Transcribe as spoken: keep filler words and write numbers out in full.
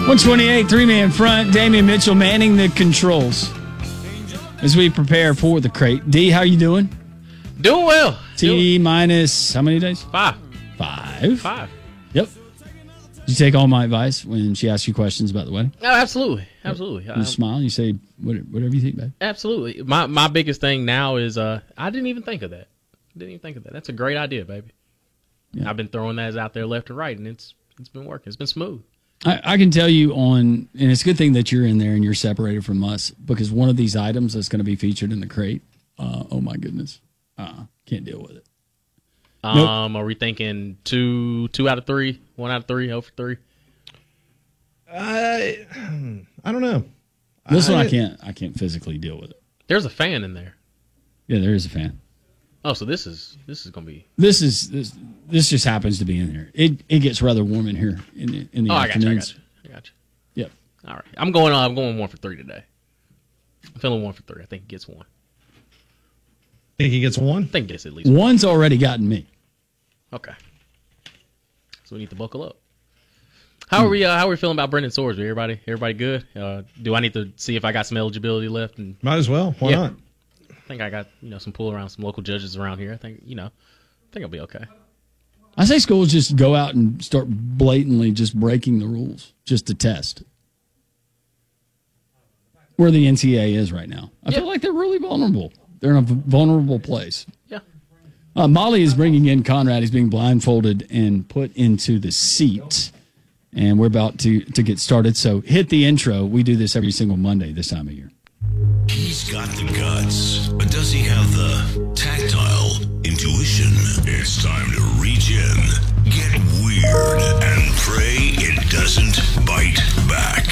one twenty-eight, three-man front. Damian Mitchell manning the controls as we prepare for the crate. D, how you doing? Doing well. T minus how many days? Five. Five? Five. Yep. Did you take all my advice when she asked you questions about the wedding? Oh, absolutely. Absolutely. You Um, smile and you say whatever you think, babe. Absolutely. My my biggest thing now is uh, I didn't even think of that. Didn't even think of that. That's a great idea, baby. Yeah. I've been throwing that out there left and right, and it's it's been working. It's been smooth. I, I can tell you on, and it's a good thing that you're in there and you're separated from us, because one of these items that's going to be featured in the crate, uh, oh my goodness, uh, can't deal with it. Um, Nope. Are we thinking two two out of three, one out of three, oh for three? I I don't know. This I, one I can't, I can't physically deal with it. There's a fan in there. Yeah, there is a fan. Oh, so this is this is gonna be. This is this. This just happens to be in here. It it gets rather warm in here in the, in the Oh, I got you. I afternoons. got you. I got you. Yep. All right. I'm going. I'm going one for three today. I'm feeling one for three. I think he gets one. think he gets one. I think he gets at least one. One's already gotten me. Okay. So we need to buckle up. How are we? Uh, how are we feeling about Brendan Sorsby? Everybody, everybody good? Uh, do I need to see if I got some eligibility left? And Might as well. Why Yeah. not? I think I got you know some pull around some local judges around here. I think you know, I think I'll be okay. I say schools just go out and start blatantly just breaking the rules just to test where the N C A A is right now. I Yeah. feel like they're really vulnerable. They're in a vulnerable place. Yeah. Uh, Molly is bringing in Conrad. He's being blindfolded and put into the seat. And we're about to, to get started. So hit the intro. We do this every single Monday this time of year. He's got the guts, but does he have the tactile intuition? It's time to reach in, get weird, and pray